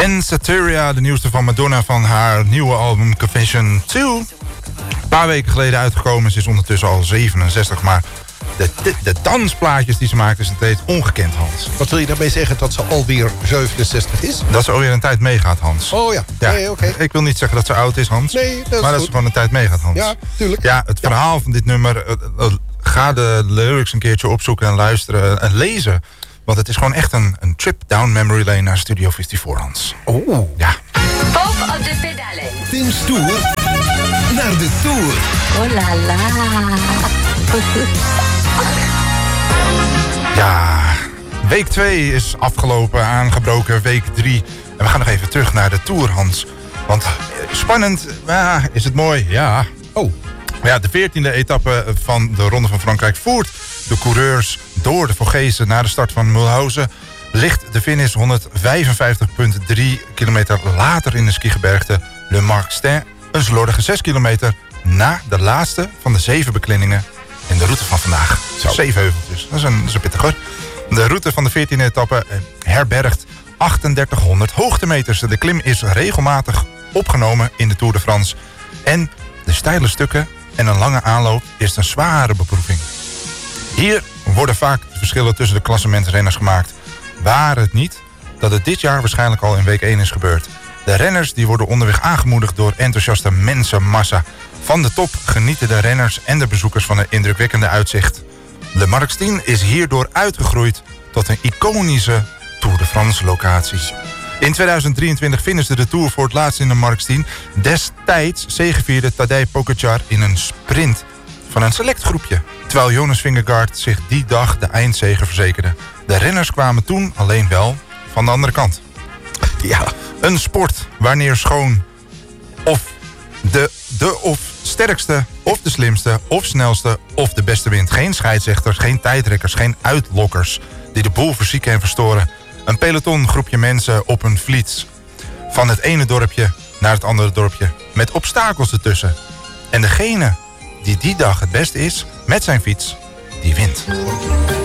En Satyria, de nieuwste van Madonna van haar nieuwe album Confession 2. Een paar weken geleden uitgekomen. Ze is ondertussen al 67, maar de dansplaatjes die ze maakt is een tijd ongekend, Hans. Wat wil je daarmee zeggen, dat ze alweer 67 is? Dat ze alweer een tijd meegaat, Hans. Oh ja, nee, oké. Ik wil niet zeggen dat ze oud is, Hans. Nee, dat is maar dat goed. ze gewoon een tijd meegaat, Hans. Ja, tuurlijk. Ja, het verhaal van dit nummer, ga de lyrics een keertje opzoeken en luisteren en lezen. Want het is gewoon echt een trip down memory lane naar Studio 54, Hans. Oh. Ja. Pop op de pedalen. Tim's Tour naar de Tour. Oh la la. Ja, week 2 is afgelopen, aangebroken, week 3. En we gaan nog even terug naar de Tour, Hans. Want spannend, is het mooi, ja. Oh. Ja, de 14e etappe van de Ronde van Frankrijk voert de coureurs door de Vogezen naar de start van Mulhouse. Ligt de finish 155,3 kilometer later in de skigebergte Le Marquestin. Een slordige 6 kilometer na de laatste van de 7 beklimmingen in de route van vandaag. Zo. 7 heuveltjes, dat is een pittiger. De route van de 14e etappe herbergt 3800 hoogtemeters. De klim is regelmatig opgenomen in de Tour de France. En de steile stukken en een lange aanloop is een zware beproeving. Hier worden vaak de verschillen tussen de klassementsrenners gemaakt. Waar het niet dat het dit jaar waarschijnlijk al in week 1 is gebeurd. De renners die worden onderweg aangemoedigd door enthousiaste mensenmassa. Van de top genieten de renners en de bezoekers van een indrukwekkende uitzicht. Le Marquestin is hierdoor uitgegroeid tot een iconische Tour de France locatie. In 2023 finishte de Tour voor het laatst in de Marquestin. Destijds zegevierde Tadej Pogačar in een sprint van een select groepje. Terwijl Jonas Vingegaard zich die dag de eindzege verzekerde. De renners kwamen toen alleen wel van de andere kant. Ja, een sport wanneer schoon of de of sterkste of de slimste of snelste of de beste wint. Geen scheidsrechters, geen tijdrekkers, geen uitlokkers die de boel verzieken en verstoren. Een peloton groepje mensen op een fiets. Van het ene dorpje naar het andere dorpje. Met obstakels ertussen. En degene die dag het beste is met zijn fiets, die wint.